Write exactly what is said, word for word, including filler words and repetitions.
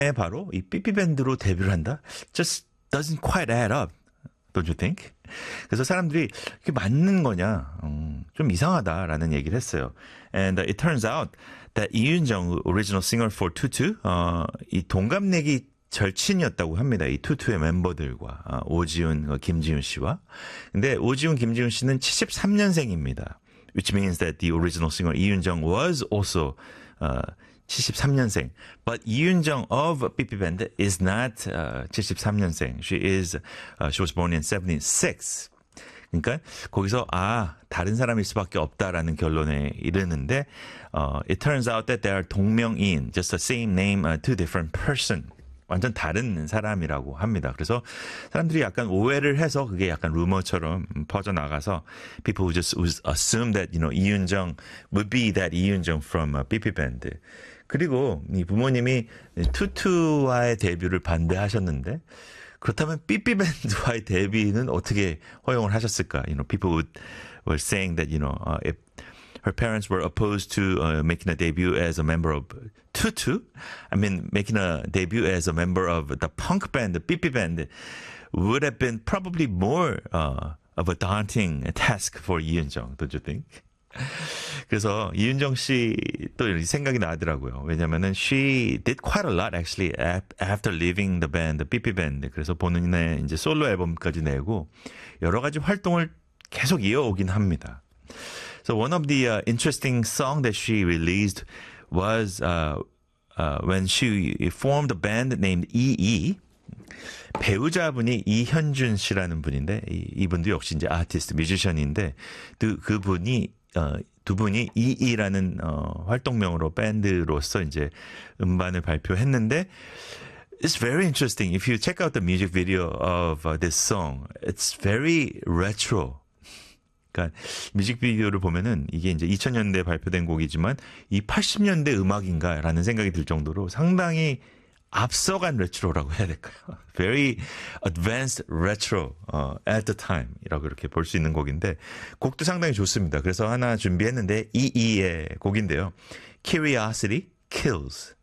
바로 이 삐삐밴드로 데뷔를 한다? Just doesn't quite add up. Don't you think? 그래서 사람들이 그게 맞는 거냐? 음, 좀 이상하다라는 얘기를 했어요. And it turns out that 이윤정, original singer for 투투, 어, 이 동갑내기 절친이었다고 합니다. 이 투투의 멤버들과 어, 오지훈, 김지훈 씨와. 근데 오지훈, 김지훈 씨는 칠십삼 년생입니다. Which means that the original singer 이윤정 was also uh, 칠십삼 년생. But 이윤정 of 삐삐밴드 is not uh, 칠십삼 년생. She is, uh, she was born in seventy-six. 그러니까 거기서 아 다른 사람일 수밖에 없다라는 결론에 이르는데 uh, it turns out that they are 동명이인, just the same name, uh, two different person. 완전 다른 사람이라고 합니다. 그래서 사람들이 약간 오해를 해서 그게 약간 루머처럼 퍼져나가서 people who just assume that, you know, 이윤정 would be that 이윤정 from uh, 삐삐밴드. 그리고 이 부모님이 투투와의 데뷔를 반대하셨는데 그렇다면 삐삐밴드와의 데뷔는 어떻게 허용을 하셨을까? You know, people would, were saying that, you know, uh, if her parents were opposed to uh, making a debut as a member of 투투. I mean, making a debut as a member of the punk band, the 삐삐밴드, would have been probably more uh, of a daunting task for 이윤정, don't you think? 그래서 이윤정 씨 또 생각이 나더라고요. 왜냐면은 she did quite a lot actually after leaving the band, the 삐삐밴드. 그래서 본인의 이제 솔로 앨범까지 내고 여러 가지 활동을 계속 이어오긴 합니다. So one of the uh, interesting song that she released was uh, uh, when she formed a band named 이이. 배우자분이 이현준 씨라는 분인데 이, 이분도 역시 이제 아티스트, 뮤지션인데 그 그분이 어, 두 분이 이이라는 어, 활동명으로 밴드로서 이제 음반을 발표했는데 it's very interesting. If you check out the music video of uh, this song, it's very retro. 그러니까 뮤직비디오를 보면은 이게 이제 이천 년대에 발표된 곡이지만 이 팔십 년대 음악인가라는 생각이 들 정도로 상당히 앞서간 레트로라고 해야 될까요? Very advanced retro uh, at the time 이라고 이렇게 볼 수 있는 곡인데 곡도 상당히 좋습니다. 그래서 하나 준비했는데 이이의 곡인데요. Curiosity Kills.